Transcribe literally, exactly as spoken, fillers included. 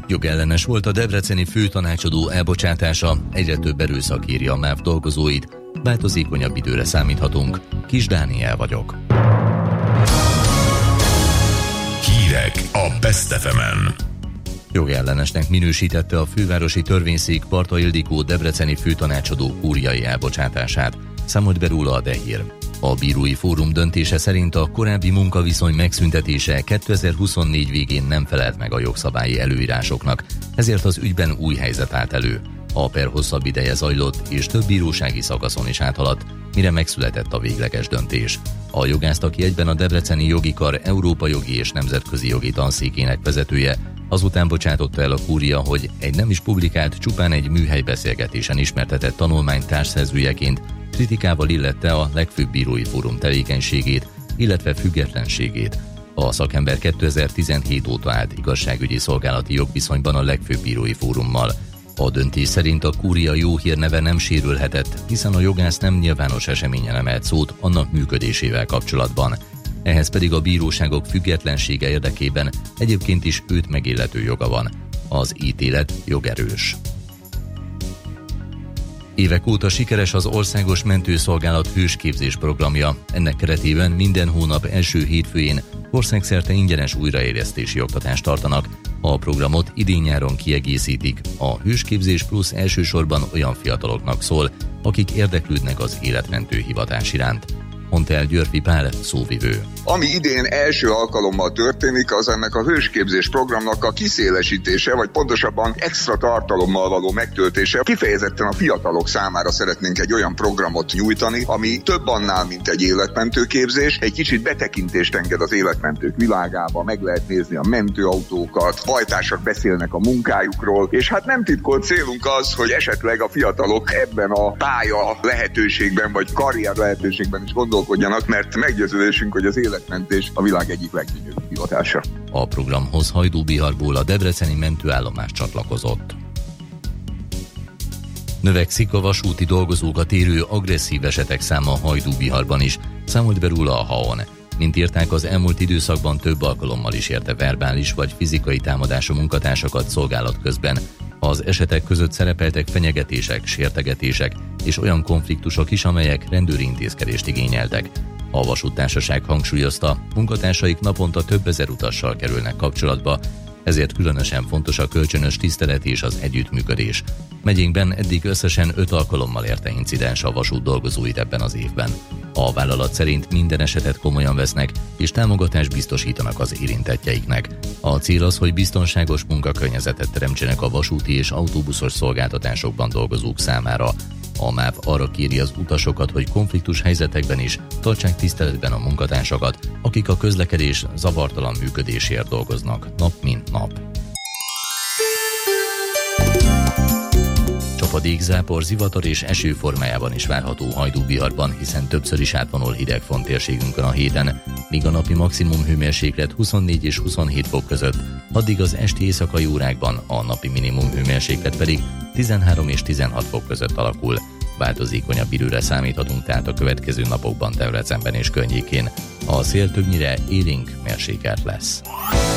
Jogellenes volt a debreceni főtanácsadó elbocsátása, egyre több erőszak írja a MÁV dolgozóit, változékonyabb időre számíthatunk. Kis Dániel vagyok. Hírek a Best ef emen. Jogellenesnek minősítette a fővárosi törvényszék Parta Ildikó debreceni főtanácsadó kúriai elbocsátását, számolt be róla a Dehír. A bírói fórum döntése szerint a korábbi munkaviszony megszüntetése kétezer-huszonnégy végén nem felelt meg a jogszabályi előírásoknak, ezért az ügyben új helyzet állt elő. A per hosszabb ideje zajlott, és több bírósági szakaszon is áthaladt, mire megszületett a végleges döntés. A jogászt, aki egyben a debreceni jogi kar Európa jogi és nemzetközi jogi tanszékének vezetője, azután bocsátotta el a kúria, hogy egy nem is publikált, csupán egy műhelybeszélgetésen ismertetett tanulmány társszerzőjeként kritikával illette a legfőbb bírói fórum tevékenységét, illetve függetlenségét. A szakember kétezer-tizenhét óta állt igazságügyi szolgálati jogviszonyban a legfőbb bírói fórummal. A döntés szerint a kúria jó hírneve nem sérülhetett, hiszen a jogász nem nyilvános eseményen emelt szót annak működésével kapcsolatban. Ehhez pedig a bíróságok függetlensége érdekében egyébként is őt megillető joga van. Az ítélet jogerős. Évek óta sikeres az Országos Mentőszolgálat hősképzés programja. Ennek keretében minden hónap első hétfőjén országszerte ingyenes újraélesztési oktatást tartanak. A programot idén-nyáron kiegészítik. A hősképzés plusz elsősorban olyan fiataloknak szól, akik érdeklődnek az életmentő hivatás iránt. Mondta el Györfi Pál, szóvivő. Ami idén első alkalommal történik, az ennek a hősképzés programnak a kiszélesítése, vagy pontosabban extra tartalommal való megtöltése. Kifejezetten a fiatalok számára szeretnénk egy olyan programot nyújtani, ami több annál, mint egy életmentő képzés. Egy kicsit betekintést enged az életmentők világába, meg lehet nézni a mentőautókat, hajtások beszélnek a munkájukról, és hát nem titkolt célunk az, hogy esetleg a fiatalok ebben a pálya lehetőségben, vagy karrier lehetőségben is gondolkodjanak, mert meggyőződésünk, hogy az életmentés a világ egyik leggyönyörűbb hivatása. A programhoz Hajdúbiharból a debreceni mentőállomás csatlakozott. Növekszik a vasúti dolgozókat érő agresszív esetek száma Hajdúbiharban is, számolt be róla a há á o en. Mint írták, az elmúlt időszakban több alkalommal is érte verbális vagy fizikai támadás a munkatársakat szolgálat közben. Az esetek között szerepeltek fenyegetések, sértegetések és olyan konfliktusok is, amelyek rendőri intézkedést igényeltek. A vasúttársaság hangsúlyozta, munkatársaik naponta több ezer utassal kerülnek kapcsolatba, ezért különösen fontos a kölcsönös tisztelet és az együttműködés. Megyénkben eddig összesen öt alkalommal érte incidens a vasút dolgozóit ebben az évben. A vállalat szerint minden esetet komolyan vesznek, és támogatást biztosítanak az érintettjeiknek. A cél az, hogy biztonságos munkakörnyezetet teremtsenek a vasúti és autóbuszos szolgáltatásokban dolgozók számára. A MÁV arra kéri az utasokat, hogy konfliktus helyzetekben is tartsák tiszteletben a munkatársakat, akik a közlekedés zavartalan működésért dolgoznak nap mint nap. Csapadék, zápor, zivatar és eső formájában is várható Hajdúbiharban, hiszen többször is átvonul hidegfront térségünkön a héten, míg a napi maximum hőmérséklet huszonnégy és huszonhét fok között, addig az esti éjszakai órákban a napi minimum hőmérséklet pedig tizenhárom és tizenhat fok között alakul. Változékonyabb időre számíthatunk tehát a következő napokban Debrecenben és környékén. A szél többnyire élénk mérsékelt lesz.